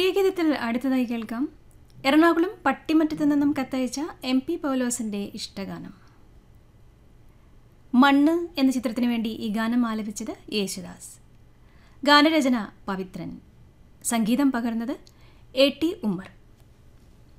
പ്രിയഗീതത്തിൽ അടുത്തതായി കേൾക്കാം എറണാകുളം പട്ടിമറ്റത്തു നിന്നും കത്തയച്ച MP പൗലോസിന്റെ ഇഷ്ടഗാനം. മണ്ണ് എന്ന ചിത്രത്തിനു വേണ്ടി ഈ ഗാനം ആലപിച്ചത് യേശുദാസ്. ഗാനരചന പവിത്രൻ. സംഗീതം പകർന്നത് AT ഉമ്മർ.